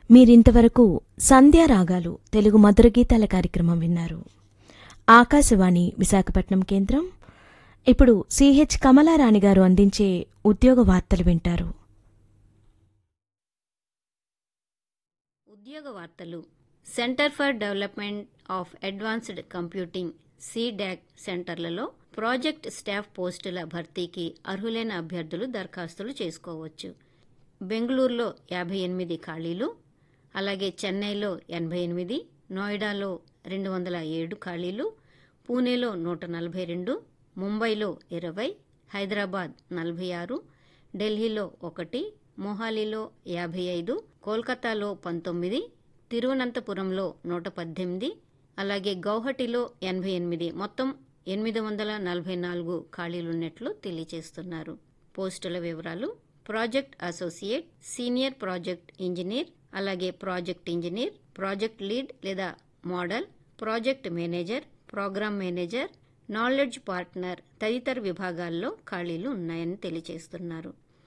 మీరింతవరకు సంధ్యారాగాలు తెలుగు మధుర గీతాల కార్యక్రమం విన్నారు. ఆకాశవాణి విశాఖపట్నం కేంద్రం. ఇప్పుడు సిహెచ్ కమలారాణి గారు అందించే ఉద్యోగ వార్తలు వింటారు. ఉద్యోగ వార్తలు. Centre for development of advanced computing CDAC సెంటర్లలో ప్రాజెక్ట్ స్టాఫ్ పోస్టుల భర్తీకి అర్హులైన అభ్యర్థులు దరఖాస్తులు చేసుకోవచ్చు. బెంగళూరులో 58 ఖాళీలు, అలాగే చెన్నైలో 88, నోయిడాలో 207 ఖాళీలు, పూణేలో 142, ముంబైలో 20, హైదరాబాద్ 46, ఢిల్లీలో 1, మొహాలీలో 55, కోల్కతాలో 19, తిరువనంతపురంలో 118, అలాగే గౌహటిలో 88, మొత్తం 844 ఖాళీలున్నట్లు తెలియజేస్తున్నారు. పోస్టుల వివరాలు: project associate, senior project engineer, అలాగే ప్రాజెక్ట్ ఇంజనీర్, ప్రాజెక్ట్ లీడ్ లేదా model, project manager, programme manager, knowledge partner తదితర విభాగాల్లో ఖాళీలు ఉన్నాయని తెలియజేస్తున్నారు.